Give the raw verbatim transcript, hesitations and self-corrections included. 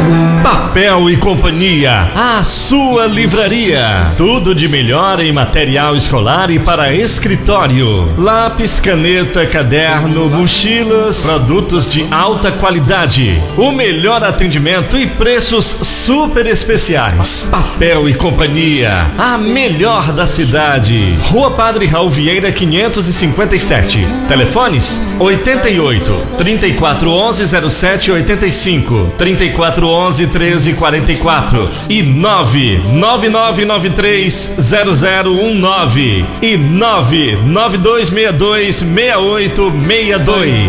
Papel e Companhia, a sua livraria. Tudo de melhor em material escolar e para escritório. Lápis, caneta, caderno, mochilas, produtos de alta qualidade. O melhor atendimento e preços super especiais. Papel e Companhia, a melhor da cidade. Rua Padre Raul Vieira, quinhentos e cinquenta e sete. Telefones oitenta e oito, trinta e quatro, onze, zero sete oitenta e cinco, trinta e quatro, onze, treze, quarenta e quatro e nove nove nove nove três zero zero um nove e nove nove dois seis dois seis oito seis dois.